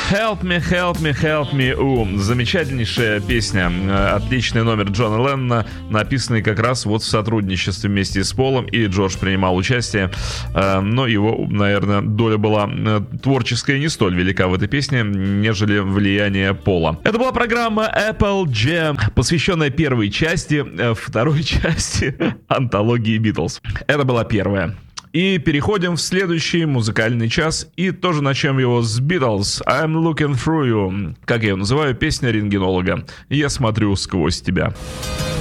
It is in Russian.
Help me. Замечательнейшая песня. Отличный номер Джона Леннона, написанный как раз вот в сотрудничестве вместе с Полом, и Джордж принимал участие. Но его, наверное, доля была творческая не столь велика в этой песне, нежели влияние Пола. Это была программа Apple Jam, посвященная первой части, второй части антологии Битлз. Это была первая. И переходим в следующий музыкальный час. И тоже начнем его с Beatles. I'm looking through you. Как я ее называю, песня рентгенолога. Я смотрю сквозь тебя.